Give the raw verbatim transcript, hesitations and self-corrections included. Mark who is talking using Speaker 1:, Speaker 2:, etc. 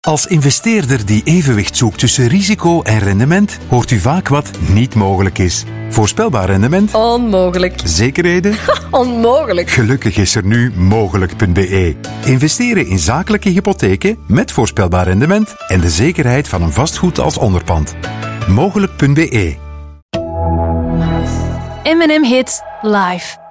Speaker 1: Als investeerder die evenwicht zoekt tussen risico en rendement, hoort u vaak wat niet mogelijk is. Voorspelbaar rendement?
Speaker 2: Onmogelijk.
Speaker 1: Zekerheden?
Speaker 2: Onmogelijk.
Speaker 1: Gelukkig is er nu mogelijk punt b e. Investeren in zakelijke hypotheken met voorspelbaar rendement en de zekerheid van een vastgoed als onderpand. mogelijk punt b e.
Speaker 3: M en M Hits live.